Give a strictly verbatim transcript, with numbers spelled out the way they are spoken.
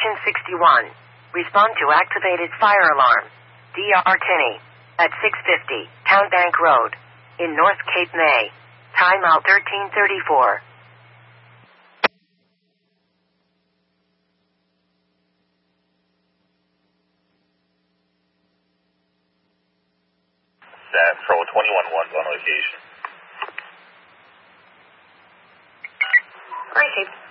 Station sixty-one. Respond to activated fire alarm. D R Tinney. At six fifty, Town Bank Road. In North Cape May. Timeout thirteen thirty-four. Patrol twenty-one one's on location. Great.